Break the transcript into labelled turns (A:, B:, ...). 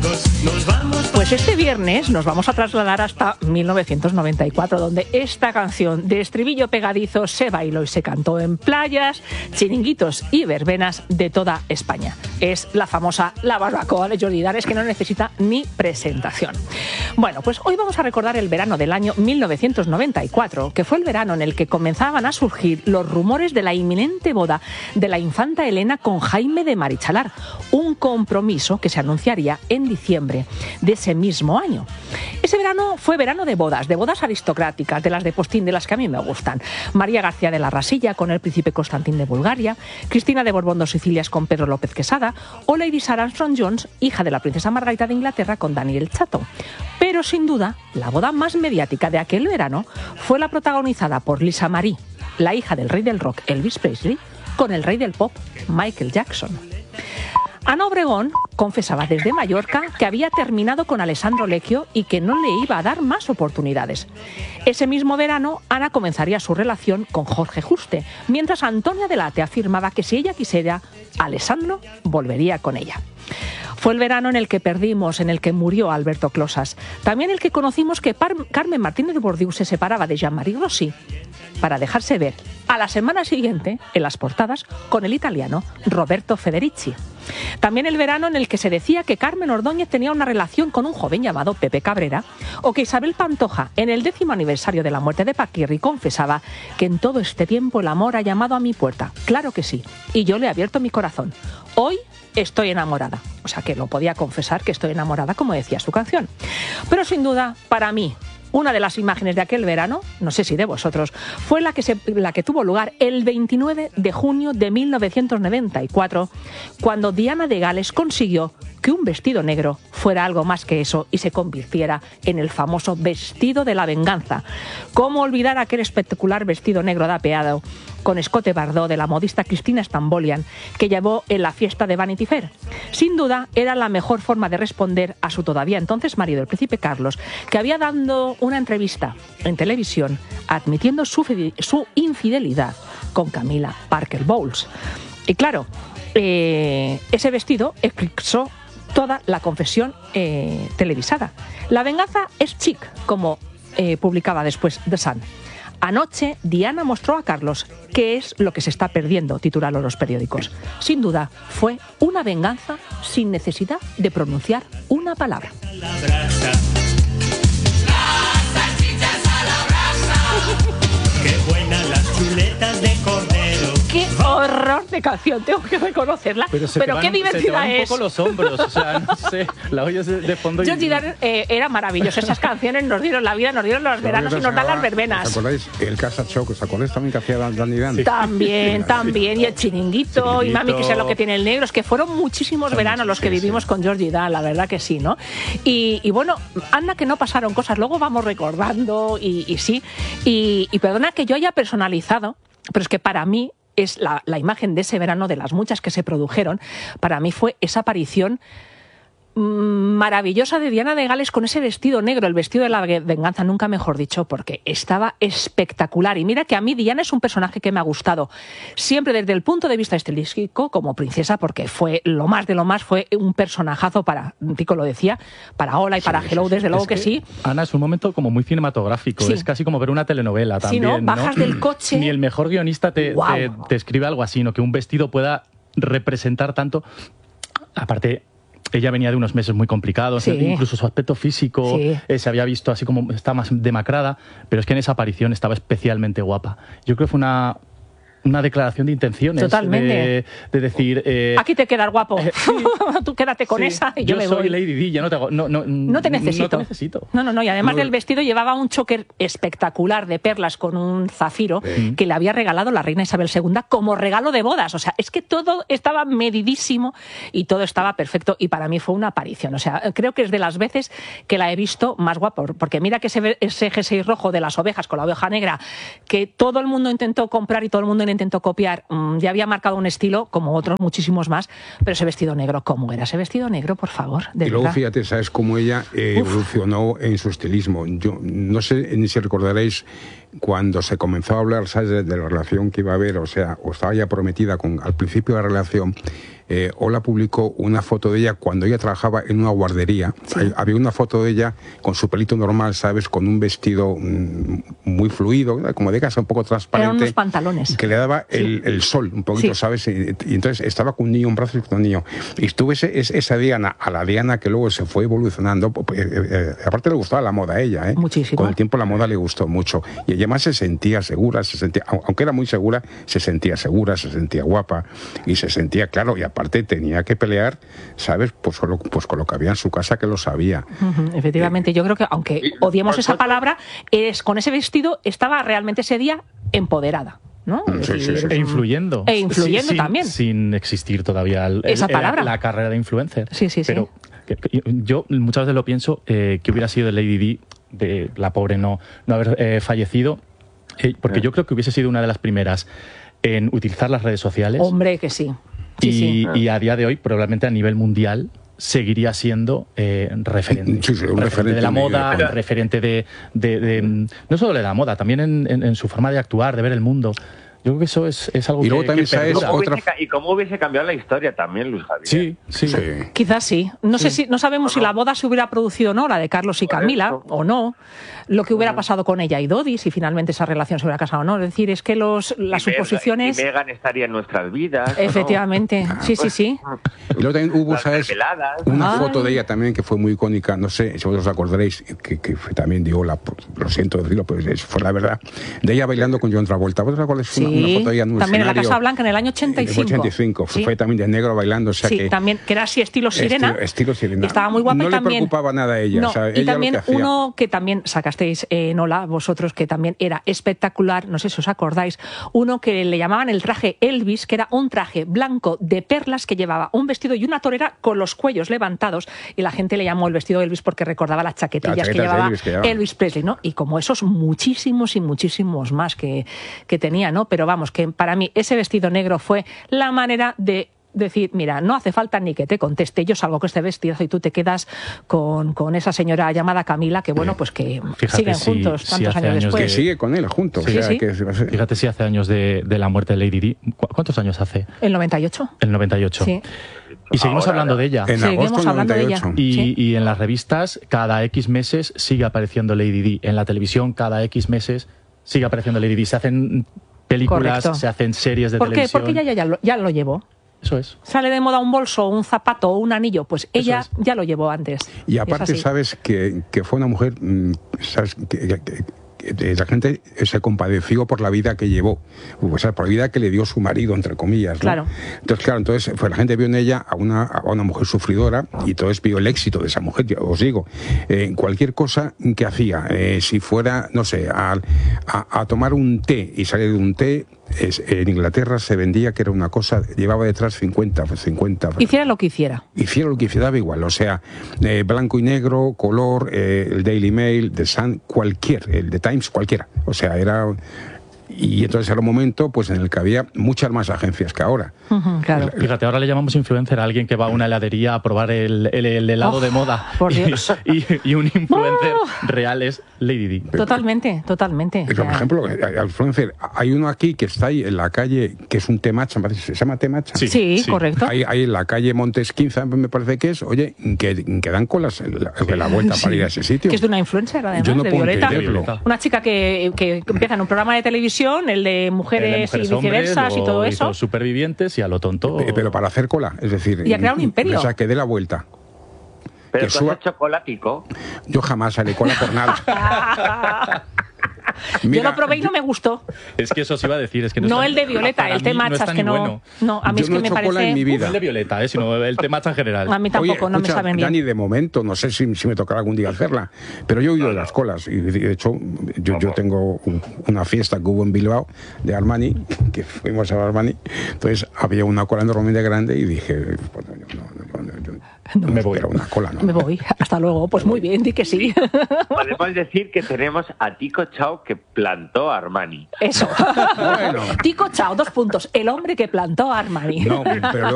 A: Pues este viernes nos vamos a trasladar hasta 1994, donde esta canción de estribillo pegadizo se bailó y se cantó en playas, chiringuitos y verbenas de toda España. Es la famosa La Barbacoa de Jordi Dares, que no necesita ni presentación. Bueno, pues hoy vamos a recordar el verano del año 1994, que fue el verano en el que comenzaban a surgir los rumores de la inminente boda de la infanta Elena con Jaime de Marichalar, un compromiso que se anunciaría en diciembre de ese mismo año. Ese verano fue verano de bodas aristocráticas, de las de postín, de las que a mí me gustan. María García de la Rasilla con el príncipe Constantín de Bulgaria, Cristina de Borbón dos Sicilias con Pedro López Quesada o Lady Sarah Armstrong-Jones, hija de la princesa Margarita de Inglaterra, con Daniel Chato. Pero sin duda, la boda más mediática de aquel verano fue la protagonizada por Lisa Marie, la hija del rey del rock Elvis Presley, con el rey del pop Michael Jackson. Ana Obregón confesaba desde Mallorca que había terminado con Alessandro Lecchio y que no le iba a dar más oportunidades. Ese mismo verano, Ana comenzaría su relación con Jorge Juste, mientras Antonia Delate afirmaba que si ella quisiera, Alessandro volvería con ella. Fue el verano en el que perdimos, en el que murió Alberto Closas. También el que conocimos que Carmen Martínez de Bordiú se separaba de Jean-Marie Rossi para dejarse ver a la semana siguiente en las portadas con el italiano Roberto Federici. También el verano en el que se decía que Carmen Ordóñez tenía una relación con un joven llamado Pepe Cabrera, o que Isabel Pantoja, en el 10º aniversario de la muerte de Paquirri, confesaba que en todo este tiempo el amor ha llamado a mi puerta. Claro que sí, y yo le he abierto mi corazón. Hoy estoy enamorada. O sea, que lo podía confesar, que estoy enamorada, como decía su canción. Pero sin duda, para mí, una de las imágenes de aquel verano, no sé si de vosotros, fue la que tuvo lugar el 29 de junio de 1994, cuando Diana de Gales consiguió que un vestido negro fuera algo más que eso y se convirtiera en el famoso vestido de la venganza. ¿Cómo olvidar aquel espectacular vestido negro dapeado con escote bardó de la modista Cristina Stambolian que llevó en la fiesta de Vanity Fair? Sin duda, era la mejor forma de responder a su todavía entonces marido, el príncipe Carlos, que había dado una entrevista en televisión admitiendo su infidelidad con Camila Parker Bowles. Y claro, ese vestido expresó toda la confesión televisada. La venganza es chic, como publicaba después The Sun. Anoche, Diana mostró a Carlos qué es lo que se está perdiendo, titularon los periódicos. Sin duda, fue una venganza sin necesidad de pronunciar una palabra.
B: ¡Qué buenas las chuletas de cordero!
A: ¡Qué horror de canción! Tengo que reconocerla. Pero qué divertida es.
C: Un poco los hombros, o sea, no sé, la oyes de fondo.
A: Jordi Dares era maravilloso. Esas canciones nos dieron la vida, nos dieron los veranos y nos dan las verbenas.
D: ¿Os acordáis? El Casachoc, ¿os acordáis también que hacía Danny Dan?
A: También. Y el chiringuito, y Mami, que sea lo que tiene el negro. Es que fueron muchísimos veranos los que vivimos con Jordi Dan, la verdad que sí, ¿no? Y bueno, anda que no pasaron cosas. Luego vamos recordando y sí. Y perdona que yo haya personalizado, pero es que para mí es la imagen de ese verano, de las muchas que se produjeron, para mí fue esa aparición maravillosa de Diana de Gales con ese vestido negro, el vestido de la venganza, nunca mejor dicho, porque estaba espectacular. Y mira que a mí Diana es un personaje que me ha gustado siempre desde el punto de vista estilístico como princesa, porque fue lo más de lo más, fue un personajazo para, Tico lo decía, para Hola y para Hello, desde luego que sí.
C: Ana, es un momento como muy cinematográfico, es casi como ver una telenovela también,
A: sí, ¿no? Bajas del coche.
C: Ni el mejor guionista te escribe algo así, ¿no? Que un vestido pueda representar tanto. Aparte, ella venía de unos meses muy complicados, incluso su aspecto físico se había visto así como está más demacrada, pero es que en esa aparición estaba especialmente guapa. Yo creo que fue una declaración de intenciones.
A: Totalmente.
C: De decir...
A: aquí te quedas guapo. Tú quédate con esa y yo me voy.
C: Yo soy Lady Di, ya no
A: te necesito.
C: No te necesito.
A: No. Y además del vestido llevaba un choker espectacular de perlas con un zafiro que le había regalado la reina Isabel II como regalo de bodas. O sea, es que todo estaba medidísimo y todo estaba perfecto. Y para mí fue una aparición. O sea, creo que es de las veces que la he visto más guapa. Porque mira que ese jersey rojo de las ovejas con la oveja negra que todo el mundo intentó comprar y todo el mundo intentó copiar, ya había marcado un estilo como otros muchísimos más, pero ese vestido negro, ¿cómo era ese vestido negro, por favor?
D: Y luego fíjate, ¿sabes cómo ella evolucionó en su estilismo? Yo no sé ni si recordaréis cuando se comenzó a hablar, ¿sabes?, de la relación que iba a haber, o sea, o estaba ya prometida al principio de la relación, Ola publicó una foto de ella cuando ella trabajaba en una guardería. Sí. Había una foto de ella con su pelito normal, ¿sabes?, con un vestido muy fluido, como de casa, un poco transparente.
A: Eran unos pantalones.
D: Que le daba el sol, un poquito, ¿sabes? Y entonces estaba con un niño, un brazo con un niño. Y estuvo esa Diana, a la Diana que luego se fue evolucionando. Aparte le gustaba la moda a ella, ¿eh?
A: Muchísimo.
D: Con el tiempo la moda le gustó mucho. Y ella más se sentía segura, aunque era muy segura, se sentía segura, se sentía guapa y se sentía, claro, y aparte tenía que pelear, ¿sabes?, pues con lo que había en su casa, que lo sabía.
A: Efectivamente, yo creo que, aunque odiemos esa palabra, con ese vestido estaba realmente ese día empoderada, ¿no?
C: Sí, sí, sí. E influyendo.
A: E influyendo también.
C: Sin existir todavía
A: esa palabra.
C: La carrera de influencer.
A: Sí, sí,
C: pero yo muchas veces lo pienso, que hubiera sido de Lady Di, de la pobre no haber fallecido, porque yo creo que hubiese sido una de las primeras en utilizar las redes sociales.
A: Hombre, que sí.
C: Y a día de hoy, probablemente a nivel mundial, seguiría siendo referente.
D: Sí, un referente
C: de la moda, referente de no solo de la moda, también en su forma de actuar, de ver el mundo. Yo creo que eso es algo
D: y luego también
E: y cómo hubiese cambiado la historia también, Luis Javier.
C: Sí.
A: Quizás sí. No sabemos si la boda se hubiera producido o no, la de Carlos y Camila, o no. Lo que hubiera pasado con ella y Dodi, si finalmente esa relación se hubiera casado o no. Es decir, es que las suposiciones...
E: Y Meghan estaría en nuestras vidas.
A: Efectivamente. ¿No? Sí.
D: Y luego también hubo, ¿sabes?, una foto de ella también que fue muy icónica, no sé si vosotros os acordaréis, que fue también de Ola, lo siento decirlo, pero fue la verdad, de ella bailando con John Travolta. ¿Vosotros acordáis? Una foto de ella en un
A: también
D: escenario,
A: en la Casa Blanca en el año 85.
D: 85. Fue también de negro bailando. O sea
A: también, que era así estilo sirena.
D: Estilo sirena.
A: Estaba muy guapa.
D: No
A: y también,
D: le preocupaba nada a ella.
A: No,
D: o sea,
A: y
D: ella
A: también
D: lo que
A: uno que también sacasteis en Ola, vosotros, que también era espectacular, no sé si os acordáis, uno que le llamaban el traje Elvis, que era un traje blanco de perlas que llevaba un vestido y una torera con los cuellos levantados, y la gente le llamó el vestido Elvis porque recordaba las chaquetillas que llevaba Elvis Presley, ¿no? Y como esos muchísimos y muchísimos más que tenía, ¿no? Pero vamos, que para mí ese vestido negro fue la manera de decir, mira, no hace falta ni que te conteste, yo salgo con este vestido y tú te quedas con esa señora llamada Camila, que bueno, pues que siguen juntos tantos años después.
D: Que sigue con él juntos.
A: Sí.
C: Fíjate si hace años de la muerte de Lady Di. ¿Cuántos años hace?
A: El 98.
C: El 98.
A: Sí.
C: Y seguimos hablando de ella.
D: En agosto
A: hablando de ella.
C: Y en las revistas, cada X meses sigue apareciendo Lady Di. En la televisión, cada X meses sigue apareciendo Lady Di. Se hacen películas,
A: correcto,
C: se hacen series de televisión.
A: Porque ella ya lo llevó.
C: Eso es.
A: Sale de moda un bolso, un zapato o un anillo, pues ella ya lo llevó antes.
D: Y aparte, sabes que fue una mujer, sabes, la gente se compadeció por la vida que llevó, o sea, por la vida que le dio su marido, entre comillas, ¿no?
A: Claro.
D: Entonces pues la gente vio en ella a una mujer sufridora, y entonces vio el éxito de esa mujer. Yo os digo, cualquier cosa que hacía, si fuera, no sé, a tomar un té y salir de un té, en Inglaterra se vendía que era una cosa, llevaba detrás 50.
A: Hiciera lo que hiciera.
D: Daba igual, o sea, blanco y negro, color, el Daily Mail, The Sun, el The Times, cualquiera. O sea, era... Y entonces era un momento pues en el que había muchas más agencias que ahora.
A: Claro.
C: Fíjate, ahora le llamamos influencer a alguien que va a una heladería a probar el helado de moda.
A: Por Dios.
C: Y un influencer real es Lady Di.
A: Totalmente.
D: Pero, por ejemplo, influencer, hay uno aquí que está ahí en la calle, que es un Temacha, ¿se llama Temacha?
A: Sí, correcto.
D: Ahí en la calle Montes 15, me parece que es, oye, que dan colas en la vuelta para ir a ese sitio.
A: Que es de una influencer, además, de Violeta. Una chica que empieza en un programa de televisión, el de mujeres y viceversas y todo eso.
C: Los supervivientes y a lo tonto.
D: Pero para hacer cola, es decir...
A: Y a crear un imperio.
D: O sea, que dé la vuelta.
E: Pero tú has hecho cola, Kiko.
D: Yo jamás haré cola por nada.
A: Mira, yo lo probé y no me gustó.
C: Es que eso os iba a decir. Es que
A: no el de Violeta, el té matcha, que no.
C: Bueno.
A: No, a mí es que me parece.
D: En mi vida.
C: No el de Violeta, sino el té matcha en general.
A: A mí tampoco, no me saben bien.
D: Dani, de momento, no sé si me tocará algún día hacerla, pero yo he oído de las colas. Y de hecho, yo tengo una fiesta que hubo en Bilbao de Armani, que fuimos a Armani. Entonces había una cola enormemente grande y dije, bueno, yo me voy a una cola, ¿no?
A: Me voy. Hasta luego. Pues muy bien, di que sí.
E: Podemos decir que tenemos a Tico Chao que plantó Armani.
A: Eso.
D: Bueno.
A: Tico Chao, 2 puntos. El hombre que plantó Armani.
D: No, pero